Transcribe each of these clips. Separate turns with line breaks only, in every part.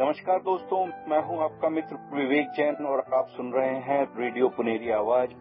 नमस्कार दोस्तों, मैं हूं आपका मित्र विवेक जैन और आप सुन रहे हैं रेडियो पुनेरी आवाज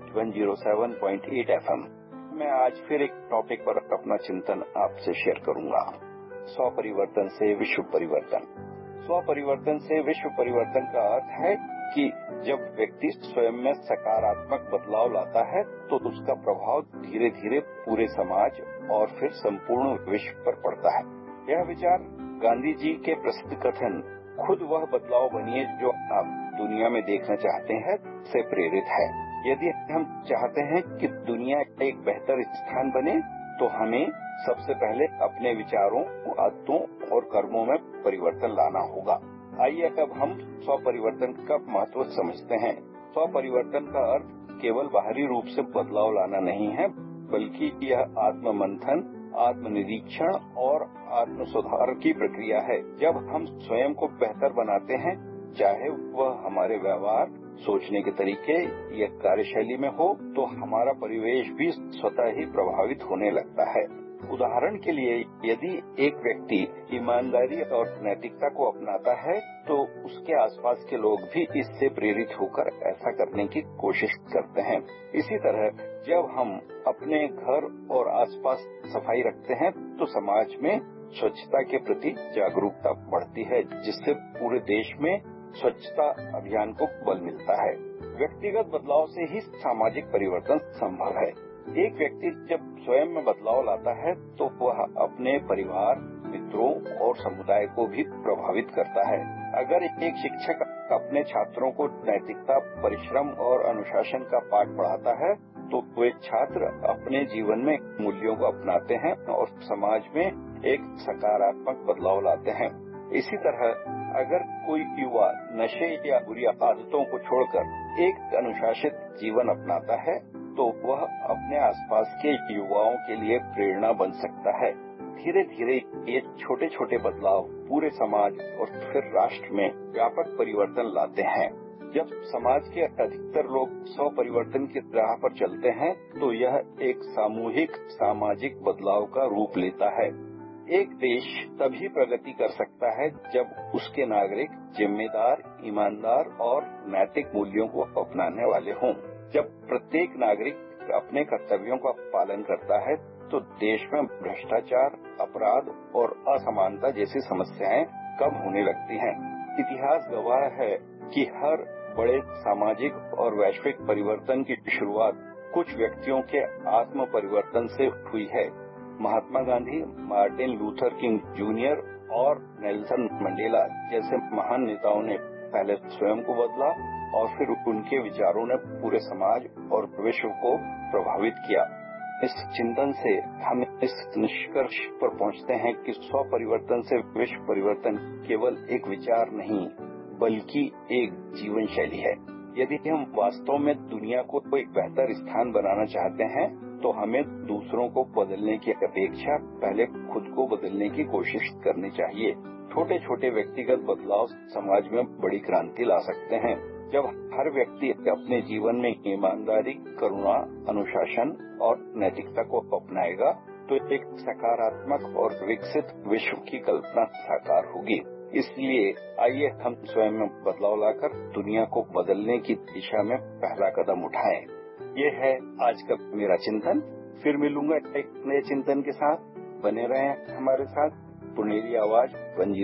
107.8 FM। मैं आज फिर एक टॉपिक पर अपना चिंतन आपसे शेयर करूंगा। स्व परिवर्तन से विश्व परिवर्तन। स्व परिवर्तन से विश्व परिवर्तन का अर्थ है कि जब व्यक्ति स्वयं में सकारात्मक बदलाव लाता है तो उसका प्रभाव धीरे धीरे पूरे समाज और फिर संपूर्ण विश्व पर पड़ता है। यह विचार गांधी जी के प्रसिद्ध कथन खुद वह बदलाव बनिए जो आप दुनिया में देखना चाहते हैं से प्रेरित है। यदि हम चाहते हैं कि दुनिया एक बेहतर स्थान बने तो हमें सबसे पहले अपने विचारों, आदतों और कर्मों में परिवर्तन लाना होगा। आइए अब हम स्व परिवर्तन का महत्व समझते हैं। स्व परिवर्तन का अर्थ केवल बाहरी रूप से बदलाव लाना नहीं है, बल्कि यह आत्म मंथन, आत्मनिरीक्षण और आत्म सुधार की प्रक्रिया है। जब हम स्वयं को बेहतर बनाते हैं, चाहे वह हमारे व्यवहार, सोचने के तरीके या कार्यशैली में हो, तो हमारा परिवेश भी स्वतः ही प्रभावित होने लगता है। उदाहरण के लिए, यदि एक व्यक्ति ईमानदारी और नैतिकता को अपनाता है, तो उसके आसपास के लोग भी इससे प्रेरित होकर ऐसा करने की कोशिश करते हैं। इसी तरह जब हम अपने घर और आसपास सफाई रखते हैं, तो समाज में स्वच्छता के प्रति जागरूकता बढ़ती है, जिससे पूरे देश में स्वच्छता अभियान को बल मिलता है। व्यक्तिगत बदलाव से ही सामाजिक परिवर्तन संभव है। एक व्यक्ति जब स्वयं में बदलाव लाता है तो वह अपने परिवार, मित्रों और समुदाय को भी प्रभावित करता है। अगर एक शिक्षक अपने छात्रों को नैतिकता, परिश्रम और अनुशासन का पाठ पढ़ाता है, तो वे छात्र अपने जीवन में मूल्यों को अपनाते हैं और समाज में एक सकारात्मक बदलाव लाते हैं। इसी तरह अगर कोई युवा नशे या बुरी आदतों को छोड़कर एक अनुशासित जीवन अपनाता है, तो वह अपने आसपास के युवाओं के लिए प्रेरणा बन सकता है। धीरे धीरे ये छोटे छोटे बदलाव पूरे समाज और फिर राष्ट्र में व्यापक परिवर्तन लाते हैं। जब समाज के अधिकतर लोग स्व परिवर्तन की राह पर चलते हैं, तो यह एक सामूहिक सामाजिक बदलाव का रूप लेता है। एक देश तभी प्रगति कर सकता है जब उसके नागरिक जिम्मेदार, ईमानदार और नैतिक मूल्यों को अपनाने वाले हों। जब प्रत्येक नागरिक अपने कर्तव्यों का पालन करता है, तो देश में भ्रष्टाचार, अपराध और असमानता जैसी समस्याएं कम होने लगती हैं। इतिहास गवाह है कि हर बड़े सामाजिक और वैश्विक परिवर्तन की शुरुआत कुछ व्यक्तियों के आत्म परिवर्तन से हुई है। Mahatma Gandhi, Martin Luther king junior और नेल्सन मंडेला जैसे महान नेताओं ने पहले स्वयं को बदला और फिर उनके विचारों ने पूरे समाज और विश्व को प्रभावित किया। इस चिंतन से हम इस निष्कर्ष पर पहुंचते हैं कि स्व परिवर्तन से विश्व परिवर्तन केवल एक विचार नहीं, बल्कि एक जीवन शैली है। यदि हम वास्तव में दुनिया को एक बेहतर स्थान बनाना चाहते हैं, तो हमें दूसरों को बदलने की अपेक्षा पहले खुद को बदलने की कोशिश करनी चाहिए। छोटे छोटे व्यक्तिगत बदलाव समाज में बड़ी क्रांति ला सकते हैं। जब हर व्यक्ति अपने जीवन में ईमानदारी, करुणा, अनुशासन और नैतिकता को अपनाएगा, तो एक सकारात्मक और विकसित विश्व की कल्पना साकार होगी। इसलिए आइए हम स्वयं में बदलाव लाकर दुनिया को बदलने की दिशा में पहला कदम उठाएं। ये है आज का मेरा चिंतन। फिर मिलूंगा एक नए चिंतन के साथ। बने रहें हमारे साथ पुनेरी आवाज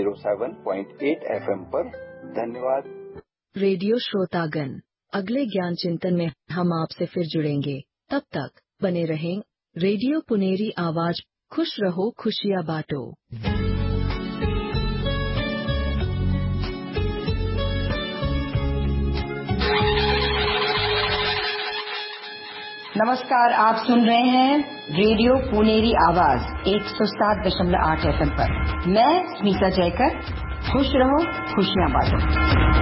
107.8 FM पर। धन्यवाद।
रेडियो श्रोतागण, अगले ज्ञान चिंतन में हम आपसे फिर जुड़ेंगे। तब तक बने रहें रेडियो पुनेरी आवाज। खुश रहो, खुशियाँ बांटो।
नमस्कार, आप सुन रहे हैं रेडियो पुनेरी आवाज 107.8 FM पर। मैं स्मिता जयकर। खुश रहो, खुशियाँ बांटो।